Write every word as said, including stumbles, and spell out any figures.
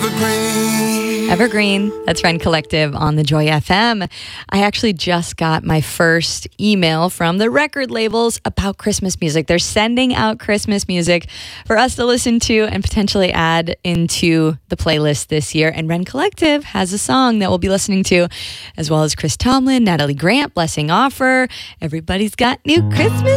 Evergreen. Evergreen, that's Ren Collective on the Joy F M. I actually just got my first email from the record labels about Christmas music. They're sending out Christmas music for us to listen to and potentially add into the playlist this year. And Ren Collective has a song that we'll be listening to, as well as Chris Tomlin, Natalie Grant, Blessing Offer. Everybody's got new Christmas